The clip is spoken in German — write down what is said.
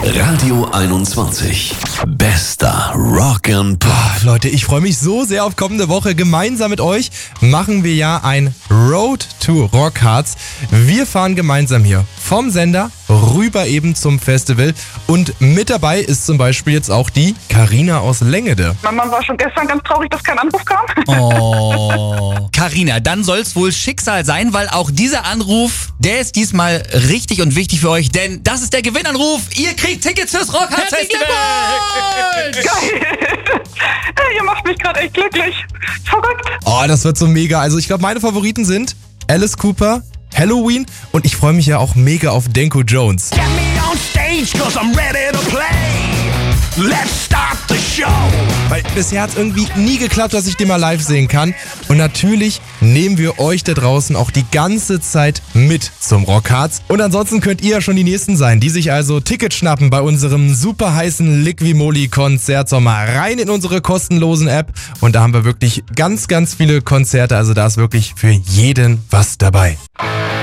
Radio 21. Bester Rock'n'Pop. Leute, ich freue mich so sehr auf kommende Woche. Gemeinsam mit euch machen wir ja ein Road to Rockharz. Wir fahren gemeinsam hier vom Sender rüber eben zum Festival. Und mit dabei ist zum Beispiel jetzt auch die Carina aus Lengede. Mein Mann war schon gestern ganz traurig, dass kein Anruf kam. Oh. Carina, dann soll's wohl Schicksal sein, weil auch dieser Anruf, der ist diesmal richtig und wichtig für euch, denn das ist der Gewinnanruf. Ihr kriegt Tickets fürs Rockharz Festival! Geil. Ihr macht mich gerade echt glücklich. Verrückt. Oh, das wird so mega. Also ich glaube, meine Favoriten sind Alice Cooper, Halloween und ich freue mich ja auch mega auf Danko Jones. Get me on stage, 'cause I'm ready to play. Let's start the show. Weil bisher hat es irgendwie nie geklappt, dass ich den mal live sehen kann. Und natürlich nehmen wir euch da draußen auch die ganze Zeit mit zum Rockharz. Und ansonsten könnt ihr ja schon die Nächsten sein, die sich also Tickets schnappen bei unserem super heißen Liquimoli-Konzert. So mal rein in unsere kostenlosen App. Und da haben wir wirklich ganz, ganz viele Konzerte. Also da ist wirklich für jeden was dabei.